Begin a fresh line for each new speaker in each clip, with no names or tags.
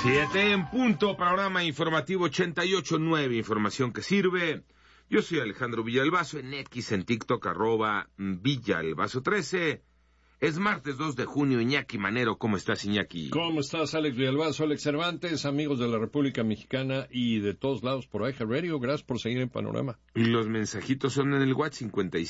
7 en punto, programa informativo 88.9, información que sirve. Yo soy Alejandro Villalbazo, en X, en TikTok, @Villalbazo13. Es martes 2 de junio, Iñaki Manero. ¿Cómo estás, Iñaki?
¿Cómo estás, Alex Villalbazo, Alex Cervantes, amigos de la República Mexicana y de todos lados por iHeart Radio? Gracias por seguir en Panorama.
Y los mensajitos son en el WhatsApp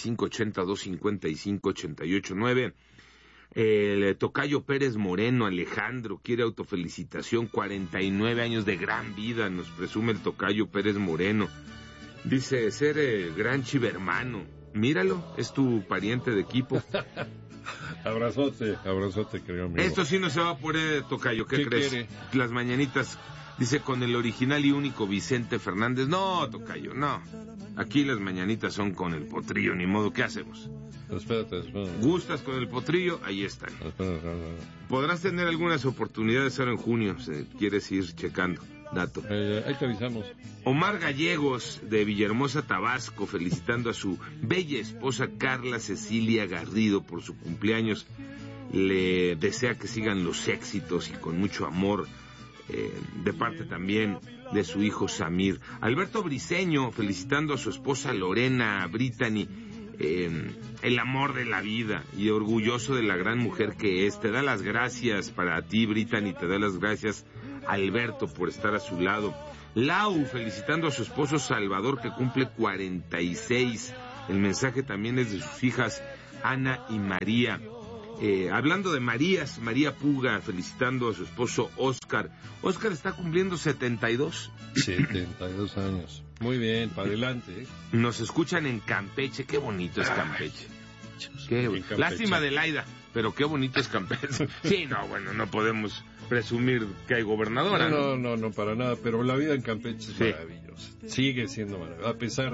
5582-558889. El tocayo Pérez Moreno, Alejandro, quiere autofelicitación, 49 años de gran vida, nos presume el tocayo Pérez Moreno. Dice ser gran chivermano. Míralo, es tu pariente de equipo.
Abrazote, querido amigo.
Esto sí no se va a poner, tocayo, ¿qué crees?
Quiere?
Las mañanitas, dice, con el original y único Vicente Fernández. No, tocayo, no. Aquí las mañanitas son con el potrillo, ni modo, ¿qué hacemos?
Espérate.
¿Gustas con el potrillo? Ahí están.
Espérate.
Podrás tener algunas oportunidades ahora en junio, si quieres ir checando. Dato.
Ahí te avisamos.
Omar Gallegos, de Villahermosa, Tabasco, felicitando a su bella esposa Carla Cecilia Garrido por su cumpleaños. Le desea que sigan los éxitos y con mucho amor, de parte también de su hijo Samir. Alberto Briceño, felicitando a su esposa Lorena Brittany, el amor de la vida y orgulloso de la gran mujer que es. Te da las gracias para ti, Brittany, te da las gracias, Alberto, por estar a su lado. Lau, felicitando a su esposo Salvador, que cumple 46. El mensaje también es de sus hijas Ana y María. Hablando de Marías, María Puga, felicitando a su esposo Óscar. Óscar está cumpliendo 72.
72 años. Muy bien, para adelante.
Nos escuchan en Campeche. Qué bonito es Campeche.
Campeche.
Lástima de Laida, pero qué bonito es Campeche. Sí, no, bueno, no podemos presumir que hay gobernadora.
No, para nada, pero la vida en Campeche es
sí,
maravillosa. Sigue siendo maravillosa,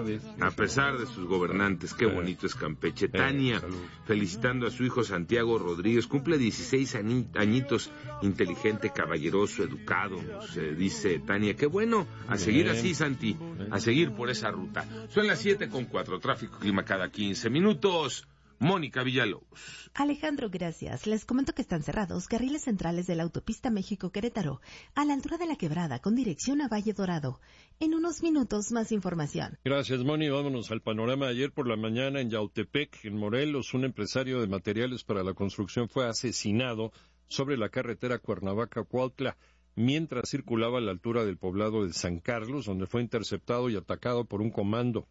a pesar de
sus gobernantes. Qué bonito es Campeche. Tania, felicitando a su hijo Santiago Rodríguez, cumple 16 añitos, inteligente, caballeroso, educado, nos dice Tania. Qué bueno, a seguir así, Santi, a seguir por esa ruta. Son las 7:04, tráfico, clima cada 15 minutos. Mónica Villalobos.
Alejandro, gracias. Les comento que están cerrados carriles centrales de la autopista México-Querétaro, a la altura de La Quebrada, con dirección a Valle Dorado. En unos minutos, más información.
Gracias, Moni. Vámonos al panorama. Ayer por la mañana en Yautepec, en Morelos, un empresario de materiales para la construcción fue asesinado sobre la carretera Cuernavaca-Cuautla, mientras circulaba a la altura del poblado de San Carlos, donde fue interceptado y atacado por un comando.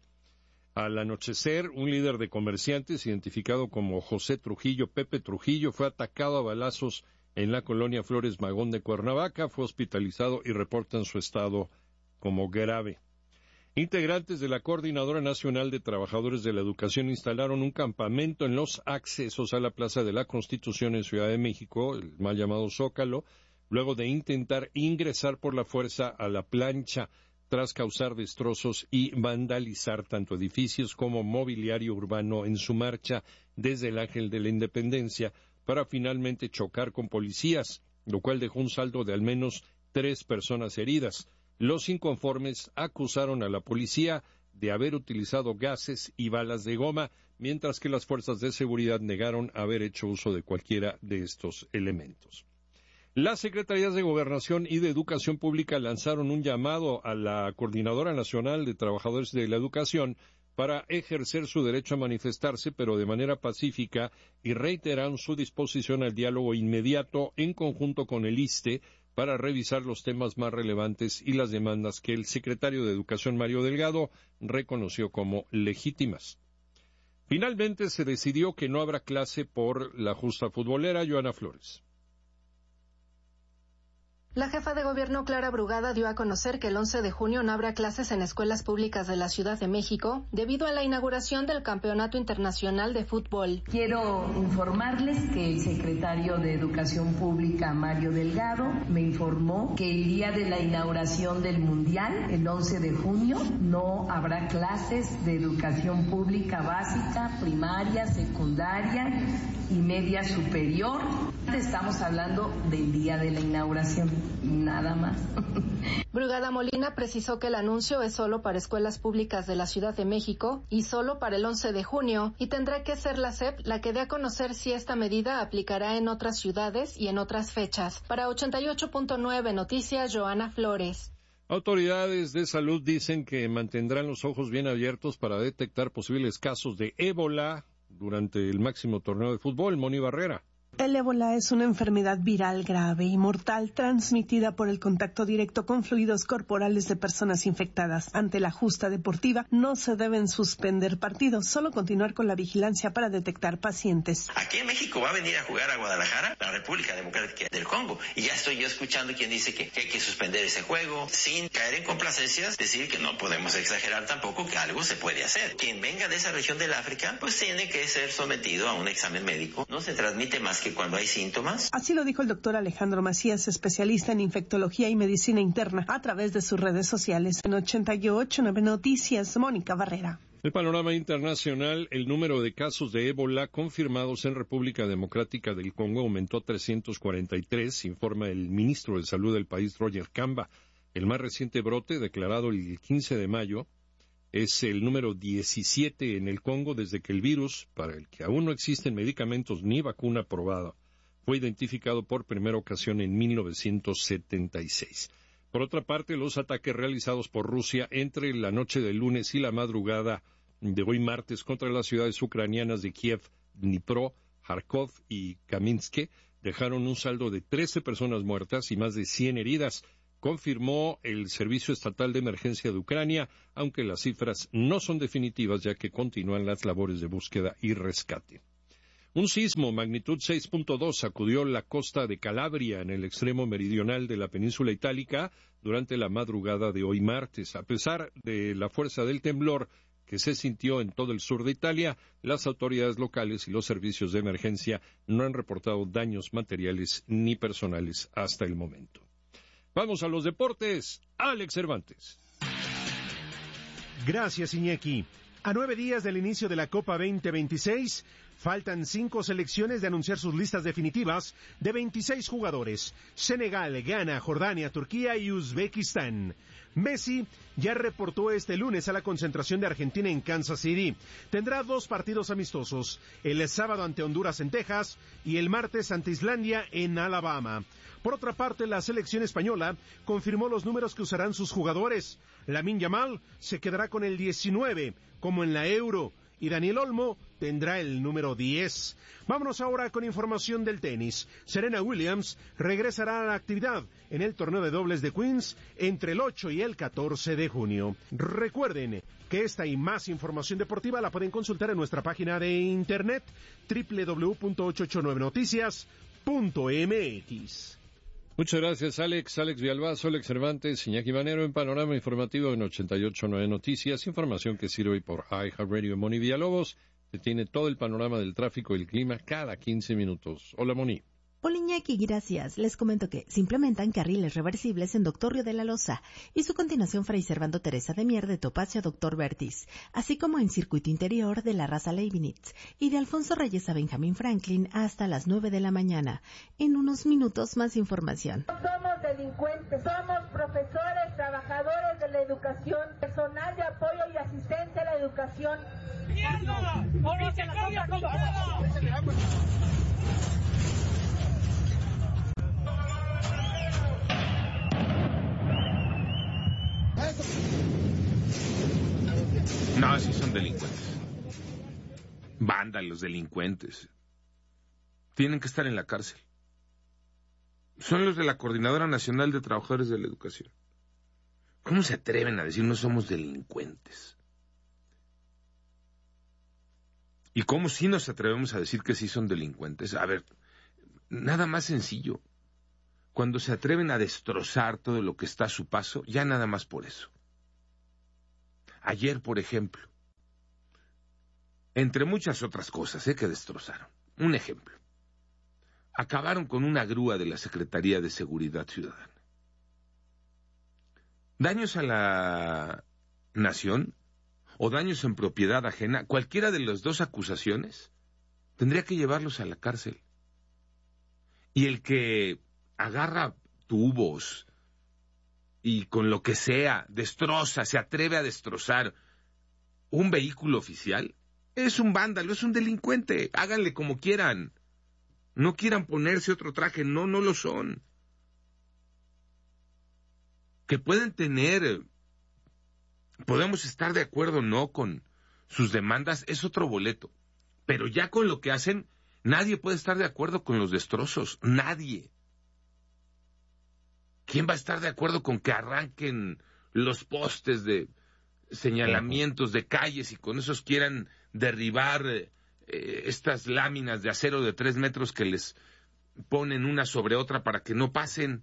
Al anochecer, un líder de comerciantes, identificado como José Trujillo, Pepe Trujillo, fue atacado a balazos en la colonia Flores Magón de Cuernavaca, fue hospitalizado y reportan su estado como grave. Integrantes de la Coordinadora Nacional de Trabajadores de la Educación instalaron un campamento en los accesos a la Plaza de la Constitución en Ciudad de México, el mal llamado Zócalo, luego de intentar ingresar por la fuerza a la plancha, tras causar destrozos y vandalizar tanto edificios como mobiliario urbano en su marcha desde el Ángel de la Independencia, para finalmente chocar con policías, lo cual dejó un saldo de al menos 3 personas heridas. Los inconformes acusaron a la policía de haber utilizado gases y balas de goma, mientras que las fuerzas de seguridad negaron haber hecho uso de cualquiera de estos elementos. Las Secretarías de Gobernación y de Educación Pública lanzaron un llamado a la Coordinadora Nacional de Trabajadores de la Educación para ejercer su derecho a manifestarse, pero de manera pacífica, y reiteran su disposición al diálogo inmediato en conjunto con el ISSSTE para revisar los temas más relevantes y las demandas que el secretario de Educación, Mario Delgado, reconoció como legítimas. Finalmente se decidió que no habrá clase por la justa futbolera. Joana Flores.
La jefa de gobierno, Clara Brugada, dio a conocer que el 11 de junio no habrá clases en escuelas públicas de la Ciudad de México debido a la inauguración del Campeonato Internacional de Fútbol.
Quiero informarles que el secretario de Educación Pública, Mario Delgado, me informó que el día de la inauguración del Mundial, el 11 de junio, no habrá clases de educación pública básica, primaria, secundaria y media superior. Estamos hablando del día de la inauguración. y nada más.
Brugada Molina precisó que el anuncio es solo para escuelas públicas de la Ciudad de México y solo para el 11 de junio, y tendrá que ser la SEP la que dé a conocer si esta medida aplicará en otras ciudades y en otras fechas. Para 88.9 Noticias, Joana Flores.
Autoridades de salud dicen que mantendrán los ojos bien abiertos para detectar posibles casos de ébola durante el máximo torneo de fútbol. Moni Barrera.
El ébola es una enfermedad viral grave y mortal transmitida por el contacto directo con fluidos corporales de personas infectadas. Ante la justa deportiva, no se deben suspender partidos, solo continuar con la vigilancia para detectar pacientes.
Aquí en México va a venir a jugar a Guadalajara la República Democrática del Congo, y ya estoy yo escuchando quien dice que hay que suspender ese juego, sin caer en complacencias, decir que no podemos exagerar tampoco, que algo se puede hacer. Quien venga de esa región del África, pues tiene que ser sometido a un examen médico. No se transmite más que cuando hay síntomas.
Así lo dijo el doctor Alejandro Macías, especialista en infectología y medicina interna, a través de sus redes sociales. En 88.9 Noticias, Mónica Barrera.
El panorama internacional, el número de casos de ébola confirmados en República Democrática del Congo aumentó a 343, informa el ministro de Salud del país, Roger Kamba. El más reciente brote, declarado el 15 de mayo, es el número 17 en el Congo desde que el virus, para el que aún no existen medicamentos ni vacuna aprobada, fue identificado por primera ocasión en 1976. Por otra parte, los ataques realizados por Rusia entre la noche del lunes y la madrugada de hoy martes contra las ciudades ucranianas de Kiev, Dnipro, Kharkov y Kamiansk dejaron un saldo de 13 personas muertas y más de 100 heridas, confirmó el Servicio Estatal de Emergencia de Ucrania, aunque las cifras no son definitivas ya que continúan las labores de búsqueda y rescate. Un sismo magnitud 6.2 sacudió la costa de Calabria en el extremo meridional de la península itálica durante la madrugada de hoy martes. A pesar de la fuerza del temblor que se sintió en todo el sur de Italia, las autoridades locales y los servicios de emergencia no han reportado daños materiales ni personales hasta el momento. Vamos a los deportes. Alex Cervantes.
Gracias, Iñaki. A 9 días del inicio de la Copa 2026, faltan 5 selecciones de anunciar sus listas definitivas de 26 jugadores: Senegal, Ghana, Jordania, Turquía y Uzbekistán. Messi ya reportó este lunes a la concentración de Argentina en Kansas City. Tendrá 2 partidos amistosos, el sábado ante Honduras en Texas y el martes ante Islandia en Alabama. Por otra parte, la selección española confirmó los números que usarán sus jugadores. Lamine Yamal se quedará con el 19, como en la Euro, y Daniel Olmo tendrá el número 10. Vámonos ahora con información del tenis. Serena Williams regresará a la actividad en el torneo de dobles de Queens entre el 8 y el 14 de junio. Recuerden que esta y más información deportiva la pueden consultar en nuestra página de internet www.889noticias.mx.
Muchas gracias, Alex. Alex Villalbazo, Alex Cervantes, Iñaki Manero en Panorama Informativo en 88.9 Noticias. Información que sirve hoy por iHeartRadio. Moni Villalobos, que tiene todo el panorama del tráfico y el clima cada 15 minutos. Hola, Moni.
Hola, Iñaki, gracias. Les comento que se implementan carriles reversibles en Doctor Río de la Loza y su continuación Fray Servando Teresa de Mier de Topacio a Doctor Vertis, así como en circuito interior de la Raza Leibniz y de Alfonso Reyes a Benjamín Franklin hasta las 9 de la mañana. En unos minutos más información.
No somos delincuentes, somos profesores, trabajadores de la educación, personal de apoyo y asistencia a la educación. ¡Mierda! ¡Misericordia con todo!
No, sí son delincuentes. Vándalos, delincuentes. Tienen que estar en la cárcel. Son los de la Coordinadora Nacional de Trabajadores de la Educación. ¿Cómo se atreven a decir no somos delincuentes? ¿Y cómo sí nos atrevemos a decir que sí son delincuentes? A ver, nada más sencillo. Cuando se atreven a destrozar todo lo que está a su paso, ya nada más por eso. Ayer, por ejemplo, entre muchas otras cosas que destrozaron. Un ejemplo. Acabaron con una grúa de la Secretaría de Seguridad Ciudadana. Daños a la nación o daños en propiedad ajena, cualquiera de las dos acusaciones, tendría que llevarlos a la cárcel. Y el que agarra tubos y con lo que sea, se atreve a destrozar un vehículo oficial, es un vándalo, es un delincuente. Háganle como quieran. No quieran ponerse otro traje, no lo son. Que pueden tener, podemos estar de acuerdo o no con sus demandas, es otro boleto. Pero ya con lo que hacen, nadie puede estar de acuerdo con los destrozos, nadie. ¿Quién va a estar de acuerdo con que arranquen los postes de señalamientos de calles y con esos quieran derribar estas láminas de acero de 3 metros que les ponen una sobre otra para que no pasen?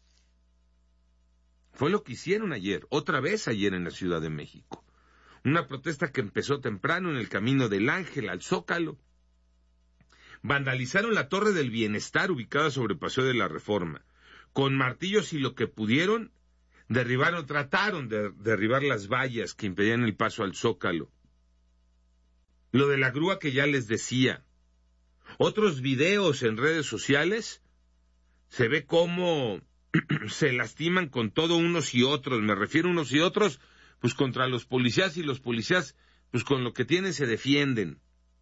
Fue lo que hicieron ayer, otra vez ayer en la Ciudad de México. Una protesta que empezó temprano en el Camino del Ángel al Zócalo. Vandalizaron la Torre del Bienestar ubicada sobre Paseo de la Reforma. Con martillos y lo que pudieron, trataron de derribar las vallas que impedían el paso al Zócalo. Lo de la grúa que ya les decía. Otros videos en redes sociales, se ve cómo se lastiman con todo unos y otros. Me refiero a unos y otros, pues contra los policías, y los policías, pues con lo que tienen se defienden.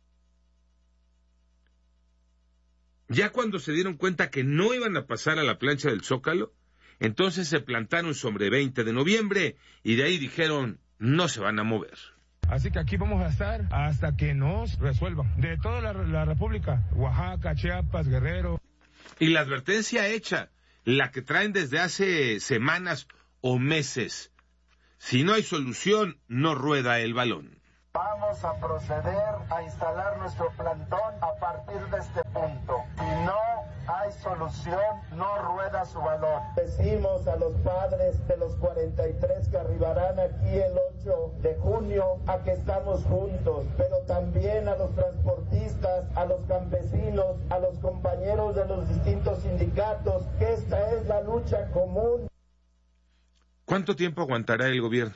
Ya cuando se dieron cuenta que no iban a pasar a la plancha del Zócalo, entonces se plantaron sobre 20 de noviembre y de ahí dijeron, no se van a mover.
Así que aquí vamos a estar hasta que nos resuelvan. De toda la República, Oaxaca, Chiapas, Guerrero.
Y la advertencia hecha, la que traen desde hace semanas o meses. Si no hay solución, no rueda el balón.
Vamos a proceder a instalar nuestro plantón a partir de este punto. Si no hay solución, no rueda su balón. Decimos a los padres de los 43 que arribarán aquí el 8 de junio a que estamos juntos, pero también a los transportistas, a los campesinos, a los compañeros de los distintos sindicatos, que esta es la lucha común.
¿Cuánto tiempo aguantará el gobierno?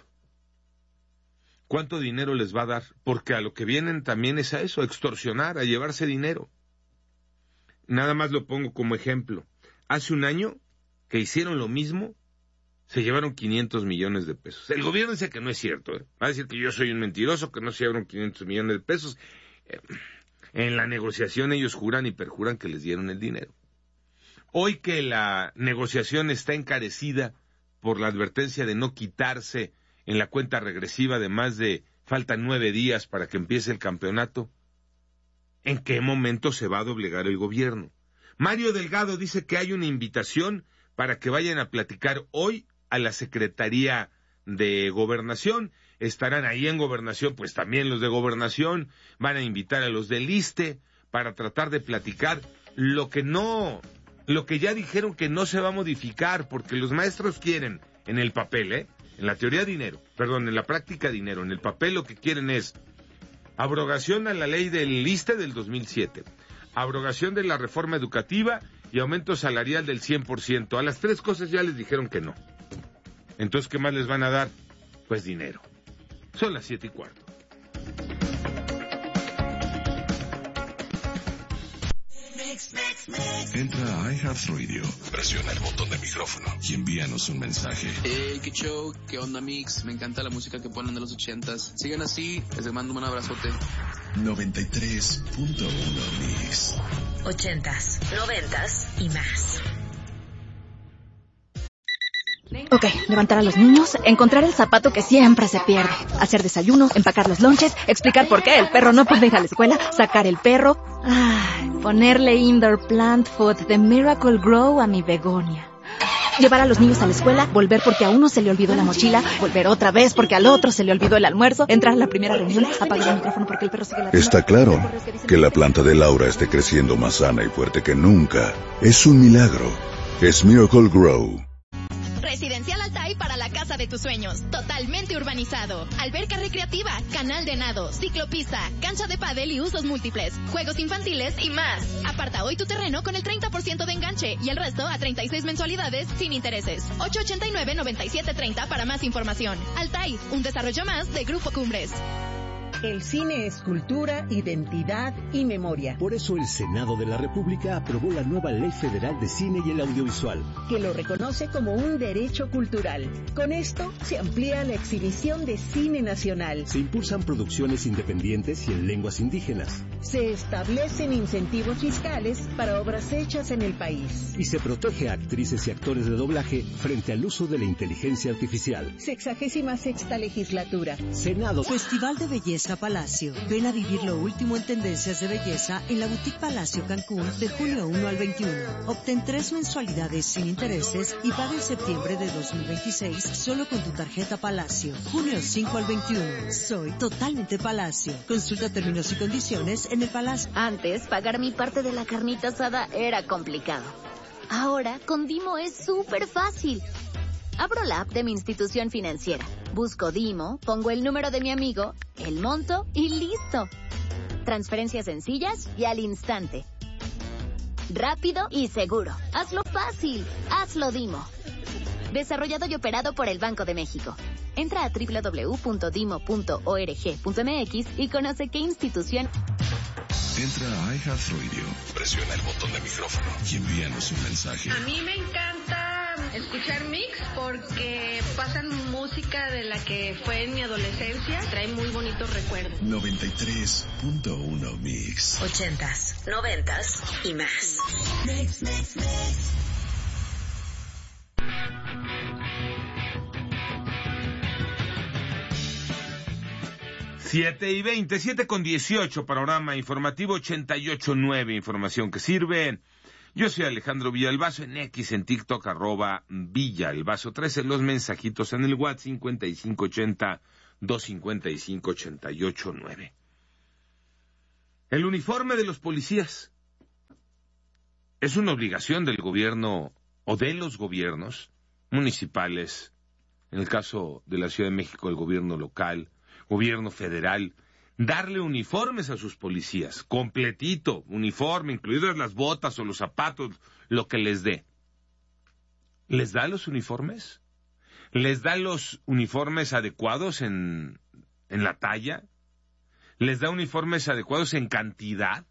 ¿Cuánto dinero les va a dar? Porque a lo que vienen también es a eso, a extorsionar, a llevarse dinero. Nada más lo pongo como ejemplo. Hace un año que hicieron lo mismo, se llevaron 500 millones de pesos. El gobierno dice que no es cierto, ¿eh? Va a decir que yo soy un mentiroso, que no se llevaron 500 millones de pesos. En la negociación ellos juran y perjuran que les dieron el dinero. Hoy que la negociación está encarecida por la advertencia de no quitarse en la cuenta regresiva de faltan 9 días para que empiece el campeonato, ¿en qué momento se va a doblegar el gobierno? Mario Delgado dice que hay una invitación para que vayan a platicar hoy a la Secretaría de Gobernación. Estarán ahí en Gobernación, pues también los de Gobernación, van a invitar a los del ISSSTE para tratar de platicar lo que ya dijeron que no se va a modificar, porque los maestros quieren en el papel, en la teoría en la práctica dinero, en el papel lo que quieren es abrogación a la ley del ISSSTE del 2007, abrogación de la reforma educativa y aumento salarial del 100%. A las 3 cosas ya les dijeron que no. Entonces, ¿qué más les van a dar? Pues dinero. Son las 7:15.
Entra a iHeartRadio, presiona el botón de micrófono y envíanos un mensaje.
Qué show, qué onda mix, me encanta la música que ponen de los 80s. Sigan así, les mando un abrazote.
93.1 Mix.
80s, 90s y más.
Ok, levantar a los niños, encontrar el zapato que siempre se pierde, hacer desayunos, empacar los lonches, explicar por qué el perro no puede ir a la escuela, sacar el perro, ponerle indoor plant food de Miracle Grow a mi begonia. Llevar a los niños a la escuela, volver porque a uno se le olvidó la mochila, volver otra vez porque al otro se le olvidó el almuerzo, entrar a la primera reunión, apagar el micrófono porque el perro sigue ladrando.
Está claro que la planta de Laura esté creciendo más sana y fuerte que nunca. Es un milagro. Es Miracle Grow.
Residencial Altai para la casa de tus sueños, totalmente urbanizado, alberca recreativa, canal de nado, ciclopista, cancha de pádel y usos múltiples, juegos infantiles y más. Aparta hoy tu terreno con el 30% de enganche y el resto a 36 mensualidades sin intereses. 889-9730 para más información. Altai, un desarrollo más de Grupo Cumbres.
El cine es cultura, identidad y memoria.
Por eso el Senado de la República aprobó la nueva Ley Federal de Cine y el Audiovisual,
que lo reconoce como un derecho cultural. Con esto se amplía la exhibición de cine nacional.
Se impulsan producciones independientes y en lenguas indígenas.
Se establecen incentivos fiscales para obras hechas en el país.
Y se protege a actrices y actores de doblaje frente al uso de la inteligencia artificial.
66ª legislatura.
Senado.
Festival de Belleza Palacio. Ven a vivir lo último en tendencias de belleza en la Boutique Palacio Cancún de junio 1 al 21. Obtén 3 mensualidades sin intereses y paga en septiembre de 2026 solo con tu tarjeta Palacio. Junio 5 al 21. Soy totalmente Palacio. Consulta términos y condiciones en el Palacio.
Antes, pagar mi parte de la carnita asada era complicado. Ahora, con Dimo es súper fácil. Abro la app de mi institución financiera, busco Dimo, pongo el número de mi amigo, el monto y listo. Transferencias sencillas y al instante. Rápido y seguro. Hazlo fácil. Hazlo Dimo. Desarrollado y operado por el Banco de México. Entra a www.dimo.org.mx y conoce qué institución...
Entra a iHeartRadio, presiona el botón de micrófono y envíanos un mensaje.
A mí me encanta escuchar Mix porque pasan música de la que fue en mi adolescencia. Trae muy bonitos recuerdos.
93.1 Mix.
80s, 90s y más. Mix, mix, mix.
Siete y 20, 7:18, panorama informativo 88.9, información que sirve. Yo soy Alejandro Villalbazo, en X, en TikTok, @Villalbazo 13, los mensajitos en el WhatsApp 5580-255-88.9. El uniforme de los policías es una obligación del gobierno o de los gobiernos municipales, en el caso de la Ciudad de México, el gobierno local, gobierno federal, darle uniformes a sus policías, completito, uniforme, incluidas las botas o los zapatos, lo que les dé. ¿Les da los uniformes? ¿Les da los uniformes adecuados en la talla? ¿Les da uniformes adecuados en cantidad?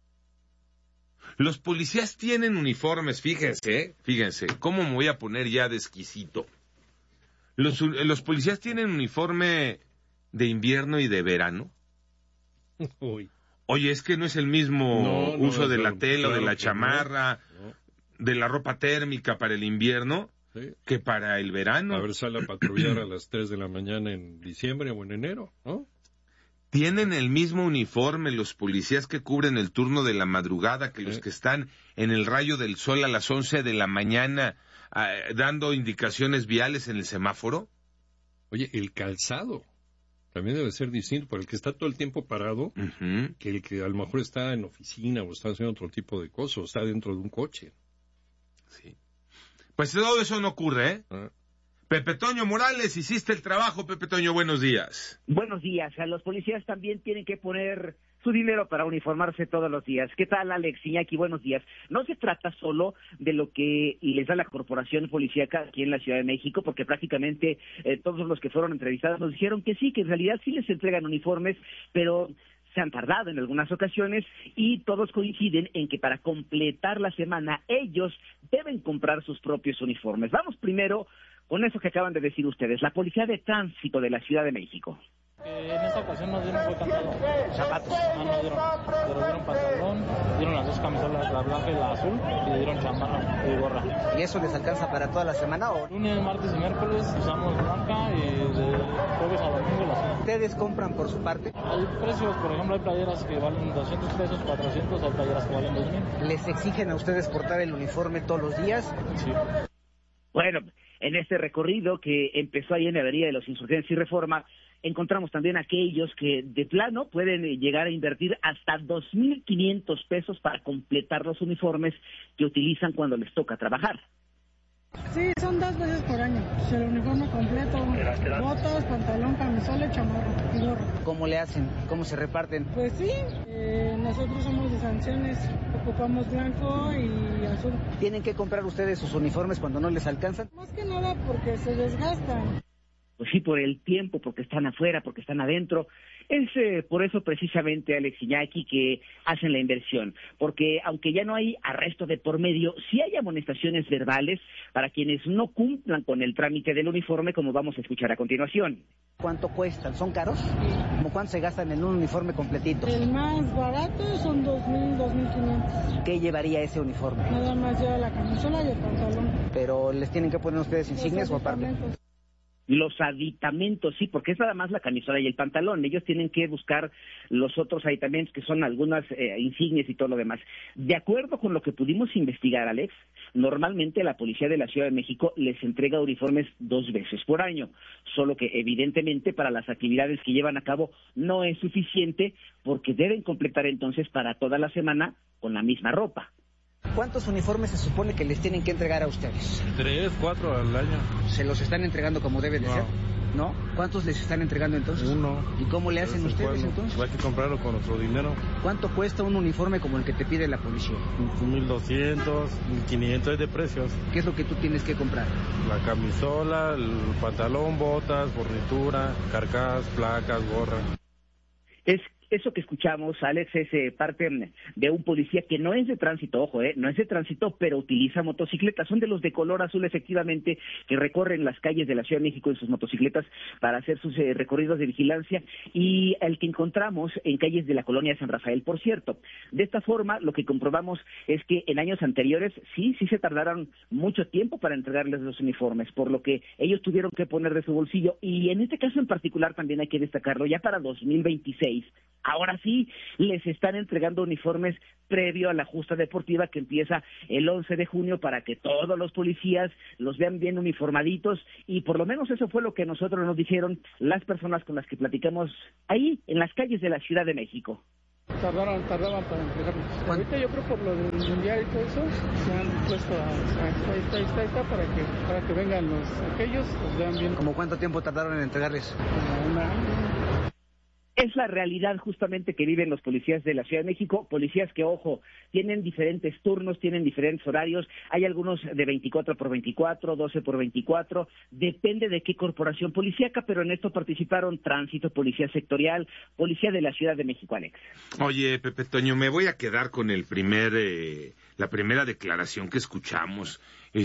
Los policías tienen uniformes, fíjense, ¿cómo me voy a poner ya de exquisito? Los policías tienen uniforme de invierno y de verano.
Uy.
Oye, es que no es el mismo uso de la tela o de la chamarra, de la ropa térmica para el invierno, que para el verano.
A ver, sale a patrullar a las 3 de la mañana en diciembre o en enero, ¿no?
Tienen el mismo uniforme los policías que cubren el turno de la madrugada que los que están en el rayo del sol a las 11 de la mañana dando indicaciones viales en el semáforo.
Oye, el calzado también debe ser distinto para el que está todo el tiempo parado, que el que a lo mejor está en oficina o está haciendo otro tipo de cosas, o está dentro de un coche.
Sí. Pues todo eso no ocurre, ¿eh? Pepe Toño Morales, hiciste el trabajo. Pepe Toño, buenos días.
Buenos días. Los policías también tienen que poner su dinero para uniformarse todos los días. ¿Qué tal, Alex Iñaki? Buenos días. No se trata solo de lo que les da la corporación policíaca aquí en la Ciudad de México, porque prácticamente todos los que fueron entrevistados nos dijeron que sí, que en realidad sí les entregan uniformes, pero se han tardado en algunas ocasiones y todos coinciden en que para completar la semana ellos deben comprar sus propios uniformes. Vamos primero con eso que acaban de decir ustedes, la Policía de Tránsito de la Ciudad de México.
En esta ocasión nos dieron pantalón. ¿Zapatos? No dieron, pero dieron pantalón, dieron las dos camisolas, la blanca y la azul, y dieron chamarra y gorra.
¿Y eso les alcanza para toda la semana o...?
Lunes, martes y miércoles usamos blanca y de jueves a domingo la azul.
¿Ustedes compran por su parte?
Hay precios, por ejemplo, hay playeras que valen 200 pesos, 400, hay playeras que valen 2,000.
¿Les exigen a ustedes portar el uniforme todos los días?
Sí.
Bueno, en este recorrido que empezó ahí en la Avenida de los Insurgentes y Reforma, encontramos también aquellos que de plano pueden llegar a invertir hasta 2,500 pesos para completar los uniformes que utilizan cuando les toca trabajar.
Sí, son 2 veces por año. El uniforme completo, botas, pantalón, camisola, chamarra y gorro.
¿Cómo le hacen? ¿Cómo se reparten?
Pues sí, nosotros somos de sanciones, ocupamos blanco y azul.
¿Tienen que comprar ustedes sus uniformes cuando no les alcanzan?
Más que nada porque se desgastan.
pues sí, por el tiempo, porque están afuera, porque están adentro. Es por eso precisamente, Alex Iñaki, que hacen la inversión, porque aunque ya no hay arresto de por medio, sí hay amonestaciones verbales para quienes no cumplan con el trámite del uniforme, como vamos a escuchar a continuación.
¿Cuánto cuestan? ¿Son caros? ¿Cómo cuánto se gastan en un uniforme completito?
El más barato son 2,000, 2,500.
¿Qué llevaría ese uniforme?
Nada más lleva la camisola y el pantalón.
¿Pero les tienen que poner ustedes insignias o aparte?
Los aditamentos, sí, porque es nada más la camisola y el pantalón. Ellos tienen que buscar los otros aditamentos, que son algunas insignias y todo lo demás. De acuerdo con lo que pudimos investigar, Alex, normalmente la Policía de la Ciudad de México les entrega uniformes 2 veces por año, solo que evidentemente para las actividades que llevan a cabo no es suficiente, porque deben completar entonces para toda la semana con la misma ropa.
¿Cuántos uniformes se supone que les tienen que entregar a ustedes?
3, 4 al año.
¿Se los están entregando como debe de ser? ¿No? ¿Cuántos les están entregando entonces?
1.
¿Y cómo le hacen ustedes entonces?
Hay que comprarlo con nuestro dinero.
¿Cuánto cuesta un uniforme como el que te pide la policía?
1,200, 1,500 de precios.
¿Qué es lo que tú tienes que comprar?
La camisola, el pantalón, botas, fornitura, carcas, placas, gorra.
Eso que escuchamos, Alex, es parte de un policía que no es de tránsito, ojo, no es de tránsito, pero utiliza motocicletas. Son de los de color azul, efectivamente, que recorren las calles de la Ciudad de México en sus motocicletas para hacer sus recorridos de vigilancia, y el que encontramos en calles de la colonia San Rafael, por cierto. De esta forma, lo que comprobamos es que en años anteriores sí se tardaron mucho tiempo para entregarles los uniformes, por lo que ellos tuvieron que poner de su bolsillo, y en este caso en particular también hay que destacarlo, ya para 2026, ahora sí, les están entregando uniformes previo a la justa deportiva que empieza el 11 de junio para que todos los policías los vean bien uniformaditos, y por lo menos eso fue lo que nosotros nos dijeron las personas con las que platicamos ahí en las calles de la Ciudad de México.
Tardaban para entregarnos. Ahorita yo creo por lo del mundial y todo eso, se han puesto ahí está, para que vengan aquellos, pues vean bien.
¿Cómo cuánto tiempo tardaron en entregarles?
Como 1 año.
Es la realidad justamente que viven los policías de la Ciudad de México, policías que, ojo, tienen diferentes turnos, tienen diferentes horarios, hay algunos de 24x24, 12x24, depende de qué corporación policíaca, pero en esto participaron Tránsito, Policía Sectorial, Policía de la Ciudad de México, Alex.
Oye, Pepe Toño, me voy a quedar con la primera declaración que escuchamos.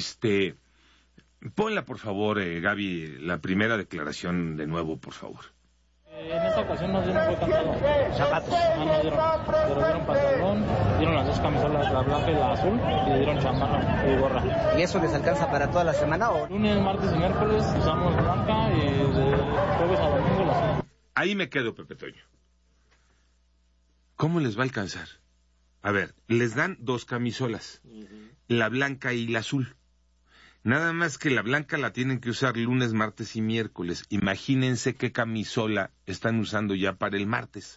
Ponla, por favor, Gaby, la primera declaración de nuevo, por favor.
En esta ocasión nos dieron zapatos, no dieron, pero dieron pantalón, dieron las 2 camisolas, la blanca y la azul, y dieron chamarra y gorra.
¿Y eso les alcanza para toda la semana o...?
Lunes, martes y miércoles usamos blanca, y de jueves a domingo la azul.
Ahí me quedo, Pepe Toño. ¿Cómo les va a alcanzar? A ver, les dan 2 camisolas, la blanca y la azul. Nada más que la blanca la tienen que usar lunes, martes y miércoles. Imagínense qué camisola están usando ya para el martes.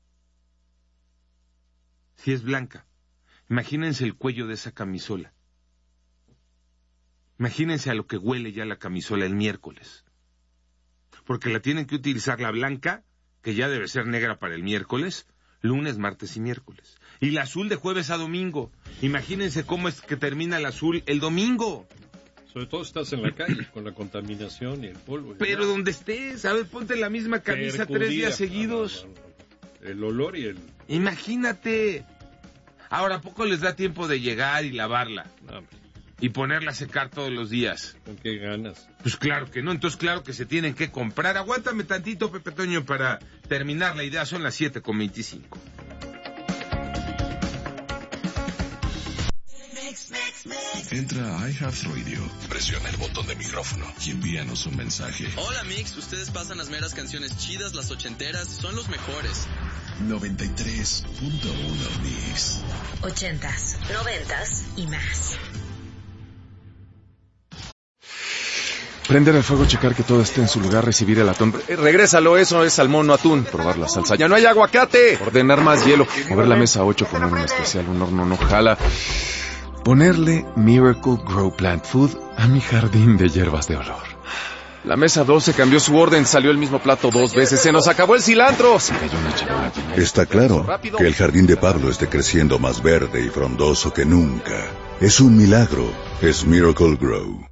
Si es blanca, imagínense el cuello de esa camisola. Imagínense a lo que huele ya la camisola el miércoles. Porque la tienen que utilizar la blanca, que ya debe ser negra para el miércoles, lunes, martes y miércoles. Y la azul de jueves a domingo. Imagínense cómo es que termina el azul el domingo.
Sobre todo estás en la calle con la contaminación y el polvo.
Pero donde estés, a ver, ponte la misma camisa 3 días seguidos.
No. El olor y el...
Imagínate. Ahora, ¿a poco les da tiempo de llegar y lavarla?
No.
Y ponerla a secar todos los días.
¿Con qué ganas?
Pues claro que no, entonces claro que se tienen que comprar. Aguántame tantito, Pepe Toño, para terminar la idea. Son las 7:25.
Entra a iHeartRadio, presiona el botón de micrófono y envíanos un mensaje.
Hola Mix, ustedes pasan las meras canciones chidas, las ochenteras, son los mejores.
93.1 Mix.
80s, 90s y más.
Prender el fuego, checar que todo esté en su lugar, recibir el atún. Regrésalo, eso es salmón, no atún. Probar la salsa, ya no hay aguacate. Ordenar más hielo. Mover la mesa 8, poner un especial, un horno no jala. Ponerle Miracle Grow Plant Food a mi jardín de hierbas de olor. La mesa 12 cambió su orden, salió el mismo plato 2 veces, se nos acabó el cilantro. Se cayó una charola.
Está claro que el jardín de Pablo esté creciendo más verde y frondoso que nunca. Es un milagro, es Miracle Grow.